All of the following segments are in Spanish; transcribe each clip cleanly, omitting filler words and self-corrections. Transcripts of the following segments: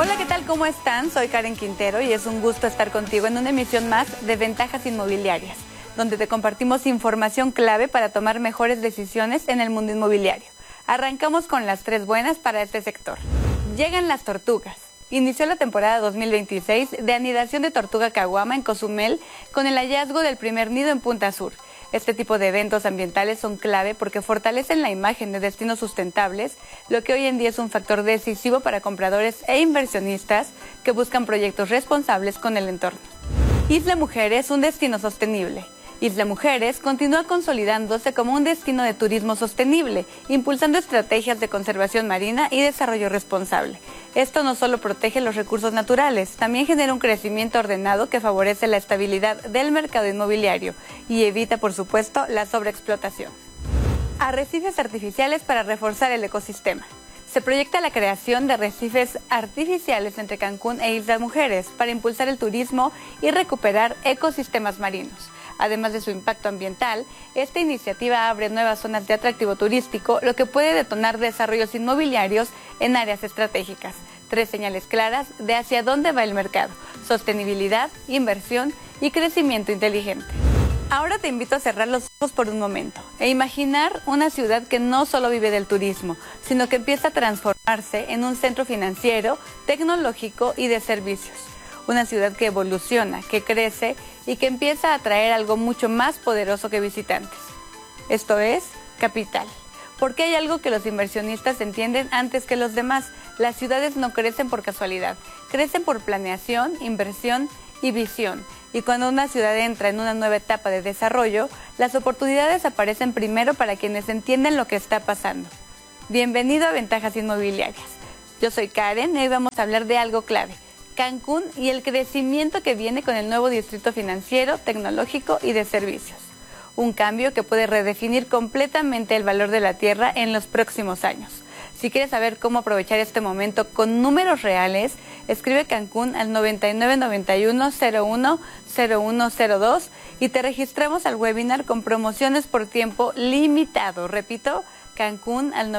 Hola, ¿qué tal? ¿Cómo están? Soy Karen Quintero y es un gusto estar contigo en una emisión más de Ventajas Inmobiliarias, donde te compartimos información clave para tomar mejores decisiones en el mundo inmobiliario. Arrancamos con las 3 buenas para este sector. Llegan las tortugas. Inició la temporada 2026 de anidación de tortuga caguama en Cozumel con el hallazgo del primer nido en Punta Sur. Este tipo de eventos ambientales son clave porque fortalecen la imagen de destinos sustentables, lo que hoy en día es un factor decisivo para compradores e inversionistas que buscan proyectos responsables con el entorno. Isla Mujeres, un destino sostenible. Isla Mujeres continúa consolidándose como un destino de turismo sostenible, impulsando estrategias de conservación marina y desarrollo responsable. Esto no solo protege los recursos naturales, también genera un crecimiento ordenado que favorece la estabilidad del mercado inmobiliario y evita, por supuesto, la sobreexplotación. Arrecifes artificiales para reforzar el ecosistema. Se proyecta la creación de arrecifes artificiales entre Cancún e Isla Mujeres para impulsar el turismo y recuperar ecosistemas marinos. Además de su impacto ambiental, esta iniciativa abre nuevas zonas de atractivo turístico, lo que puede detonar desarrollos inmobiliarios en áreas estratégicas. 3 señales claras de hacia dónde va el mercado: sostenibilidad, inversión y crecimiento inteligente. Ahora te invito a cerrar los ojos por un momento e imaginar una ciudad que no solo vive del turismo, sino que empieza a transformarse en un centro financiero, tecnológico y de servicios. Una ciudad que evoluciona, que crece y que empieza a atraer algo mucho más poderoso que visitantes. Esto es capital. Porque hay algo que los inversionistas entienden antes que los demás: las ciudades no crecen por casualidad, crecen por planeación, inversión y visión. Y cuando una ciudad entra en una nueva etapa de desarrollo, las oportunidades aparecen primero para quienes entienden lo que está pasando. Bienvenido a Ventajas Inmobiliarias. Yo soy Karen y hoy vamos a hablar de algo clave: Cancún y el crecimiento que viene con el nuevo distrito financiero, tecnológico y de servicios. Un cambio que puede redefinir completamente el valor de la tierra en los próximos años. Si quieres saber cómo aprovechar este momento con números reales, escribe Cancún al 9991-010102 y te registramos al webinar con promociones por tiempo limitado. Repito, Cancún al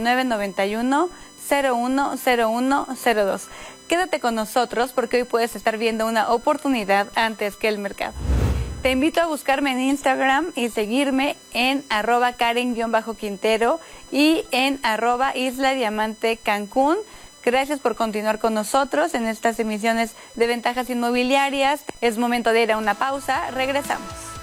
9991-010102. Quédate con nosotros porque hoy puedes estar viendo una oportunidad antes que el mercado. Te invito a buscarme en Instagram y seguirme en @Karen_Quintero y en @IslaDiamanteCancún. Gracias por continuar con nosotros en estas emisiones de Ventajas Inmobiliarias. Es momento de ir a una pausa. Regresamos.